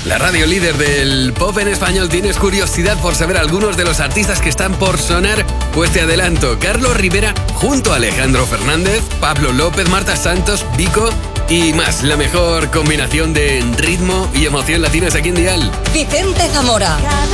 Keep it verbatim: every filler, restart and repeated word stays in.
La radio líder del pop en español. ¿Tienes curiosidad por saber algunos de los artistas que están por sonar? Pues te adelanto, Carlos Rivera junto a Alejandro Fernández, Pablo López, Marta Santos, Vico y más. La mejor combinación de ritmo y emoción latinas aquí en Dial. Vicente Zamora.